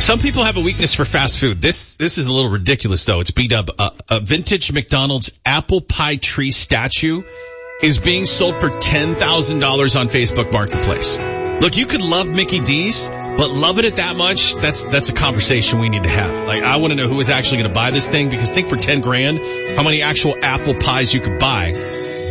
Some people have a weakness for fast food. This is a little ridiculous, though. It's beat up. A vintage McDonald's apple pie tree statue is being sold for $10,000 on Facebook Marketplace. Look, you could love Mickey D's, but love it that much, that's a conversation we need to have. Like, I want to know who is actually going to buy this thing, because think for $10,000 how many actual apple pies you could buy